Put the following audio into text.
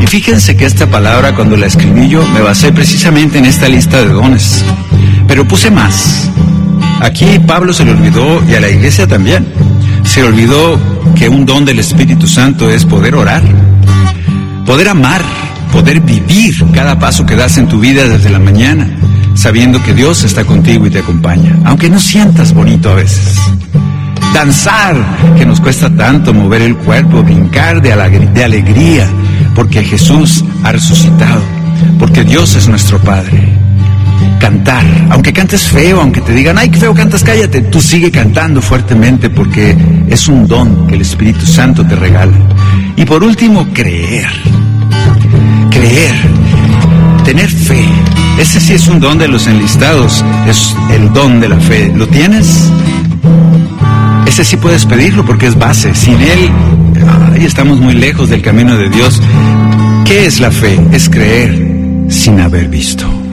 Y fíjense que esta palabra, cuando la escribí yo, me basé precisamente en esta lista de dones. Pero puse más. Aquí Pablo se le olvidó, y a la iglesia también, se le olvidó que un don del Espíritu Santo es poder orar, poder amar, poder vivir cada paso que das en tu vida desde la mañana, sabiendo que Dios está contigo y te acompaña, aunque no sientas bonito a veces. Danzar, que nos cuesta tanto mover el cuerpo, brincar de alegría, porque Jesús ha resucitado, porque Dios es nuestro Padre. Cantar, aunque cantes feo, aunque te digan, ay, qué feo cantas, cállate, tú sigue cantando fuertemente, porque es un don que el Espíritu Santo te regala. Y por último, creer, tener fe. Ese sí es un don de los enlistados, es el don de la fe. ¿Lo tienes? Ese sí puedes pedirlo porque es base. Sin él, estamos muy lejos del camino de Dios. ¿Qué es la fe? Es creer sin haber visto.